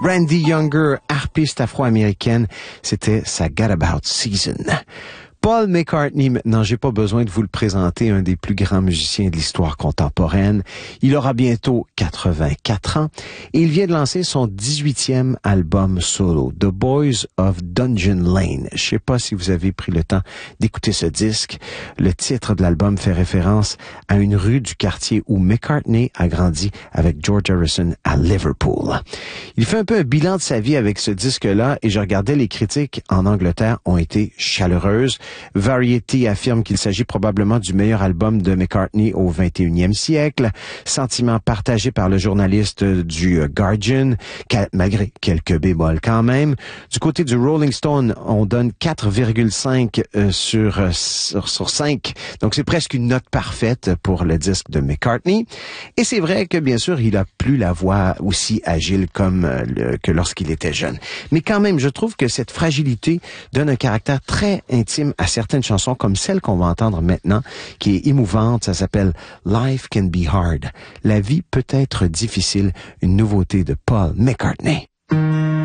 Randy Younger, harpiste afro-américaine, c'était sa Got About Season. Paul McCartney, maintenant, j'ai pas besoin de vous le présenter, un des plus grands musiciens de l'histoire contemporaine. Il aura bientôt 84 ans et il vient de lancer son 18e album solo, The Boys of Dungeon Lane. Je sais pas si vous avez pris le temps d'écouter ce disque. Le titre de l'album fait référence à une rue du quartier où McCartney a grandi avec George Harrison à Liverpool. Il fait un peu un bilan de sa vie avec ce disque-là et je regardais les critiques en Angleterre ont été chaleureuses. Variety affirme qu'il s'agit probablement du meilleur album de McCartney au 21e siècle. Sentiment partagé par le journaliste du Guardian, malgré quelques bémols quand même. Du côté du Rolling Stone, on donne 4,5 sur 5. Donc c'est presque une note parfaite pour le disque de McCartney. Et c'est vrai que bien sûr, il a plus la voix aussi agile que lorsqu'il était jeune. Mais quand même, je trouve que cette fragilité donne un caractère très intime à certaines chansons comme celle qu'on va entendre maintenant, qui est émouvante. Ça s'appelle Life Can Be Hard. La vie peut être difficile, une nouveauté de Paul McCartney.